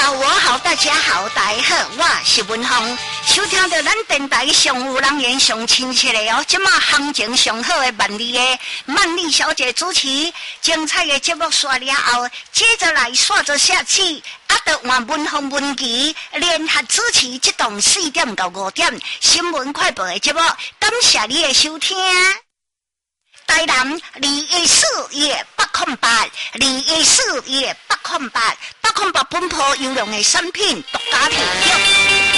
好，我好，大家好，大家好，我是文芳。收听到咱电台上有人缘上亲切的哦，即马行情上好的曼丽小姐主持精彩的节目刷了后，接着来刷着下去，就换文芳文琪联合主持这档4点到5点新闻快报的节目，感谢你的收听。台南214月808 214月808本铺优良的产品，独家提供。